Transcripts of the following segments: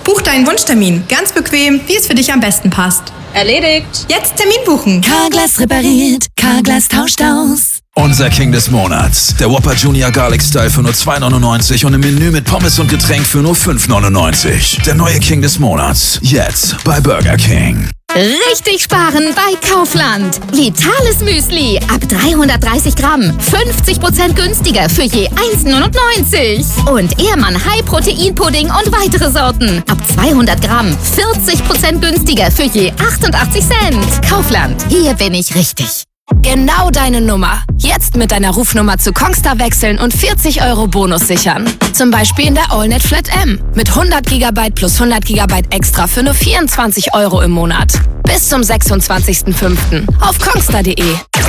Buch deinen Wunschtermin. Ganz bequem, wie es für dich am besten passt. Erledigt. Jetzt Termin buchen. Carglass repariert, Carglass tauscht aus. Unser King des Monats. Der Whopper Junior Garlic Style für nur $2,99 und im Menü mit Pommes und Getränk für nur $5,99. Der neue King des Monats. Jetzt bei Burger King. Richtig sparen bei Kaufland. Vitales Müsli ab 330 Gramm. 50% günstiger für je 1,99. Und Ehrmann High Protein Pudding und weitere Sorten. Ab 200 Gramm. 40% günstiger für je 88 Cent. Kaufland. Hier bin ich richtig. Genau deine Nummer. Jetzt mit deiner Rufnummer zu Kongstar wechseln und 40 € Bonus sichern. Zum Beispiel in der AllNet Flat M. Mit 100 GB plus 100 GB extra für nur 24 € im Monat. Bis zum 26.05. auf kongstar.de.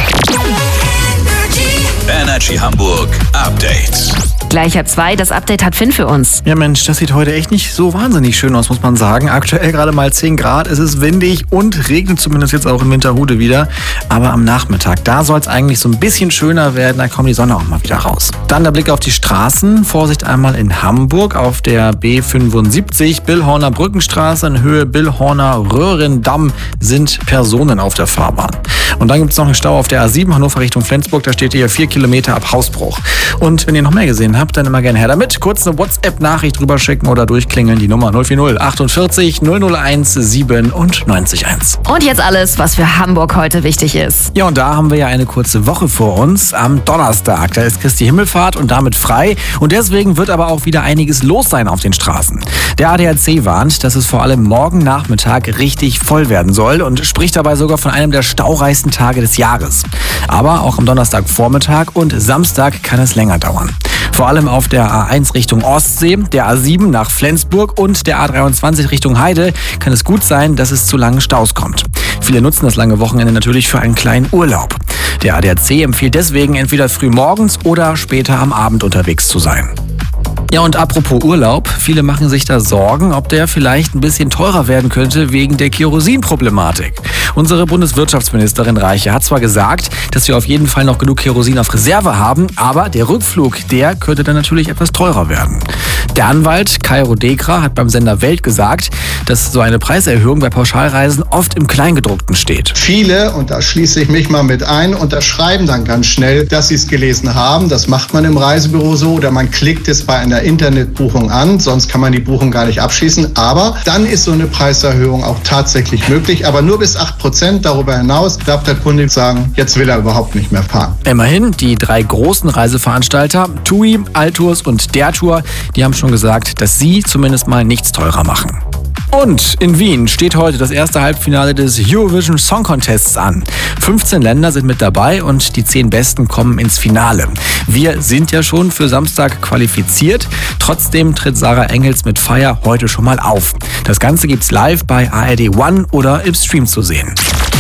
Energy Hamburg Update. Gleicher 2, das Update hat Finn für uns. Ja Mensch, das sieht heute echt nicht so wahnsinnig schön aus, muss man sagen. Aktuell gerade mal 10 Grad, es ist windig und regnet zumindest jetzt auch in Winterhude wieder. Aber am Nachmittag, da soll es eigentlich so ein bisschen schöner werden, da kommt die Sonne auch mal wieder raus. Dann der Blick auf die Straßen. Vorsicht einmal in Hamburg auf der B75, Billhorner Brückenstraße in Höhe Billhorner Röhrendamm sind Personen auf der Fahrbahn. Und dann gibt es noch einen Stau auf der A7 Hannover Richtung Flensburg, da steht hier 4 Kilometer ab Hausbruch. Und wenn ihr noch mehr gesehen habt, dann immer gerne her damit. Kurz eine WhatsApp-Nachricht drüber schicken oder durchklingeln. Die Nummer 040 48 001 97 1. Und jetzt alles, was für Hamburg heute wichtig ist. Ja, und da haben wir ja eine kurze Woche vor uns. Am Donnerstag, da ist Christi Himmelfahrt und damit frei. Und deswegen wird aber auch wieder einiges los sein auf den Straßen. Der ADAC warnt, dass es vor allem morgen Nachmittag richtig voll werden soll und spricht dabei sogar von einem der staureichsten Tage des Jahres. Aber auch am Donnerstagvormittag und Samstag kann es länger dauern. Vor allem auf der A1 Richtung Ostsee, der A7 nach Flensburg und der A23 Richtung Heide kann es gut sein, dass es zu langen Staus kommt. Viele nutzen das lange Wochenende natürlich für einen kleinen Urlaub. Der ADAC empfiehlt deswegen entweder früh morgens oder später am Abend unterwegs zu sein. Ja, und apropos Urlaub, viele machen sich da Sorgen, ob der vielleicht ein bisschen teurer werden könnte wegen der Kerosinproblematik. Unsere Bundeswirtschaftsministerin Reiche hat zwar gesagt, dass wir auf jeden Fall noch genug Kerosin auf Reserve haben, aber der Rückflug, der könnte dann natürlich etwas teurer werden. Der Anwalt Kairo Dekra hat beim Sender Welt gesagt, dass so eine Preiserhöhung bei Pauschalreisen oft im Kleingedruckten steht. Viele, und da schließe ich mich mal mit ein, unterschreiben dann ganz schnell, dass sie es gelesen haben. Das macht man im Reisebüro so oder man klickt es bei einer Internetbuchung an, sonst kann man die Buchung gar nicht abschließen. Aber dann ist so eine Preiserhöhung auch tatsächlich möglich, aber nur bis 8%. Darüber hinaus darf der Kunde sagen, jetzt will er überhaupt nicht mehr fahren. Immerhin, die 3 großen Reiseveranstalter, TUI, Altours und Der Tour, die haben schon gesagt, dass sie zumindest mal nichts teurer machen. Und in Wien steht heute das erste Halbfinale des Eurovision Song Contests an. 15 Länder sind mit dabei und die 10 Besten kommen ins Finale. Wir sind ja schon für Samstag qualifiziert. Trotzdem tritt Sarah Engels mit Fire heute schon mal auf. Das Ganze gibt's live bei ARD One oder im Stream zu sehen.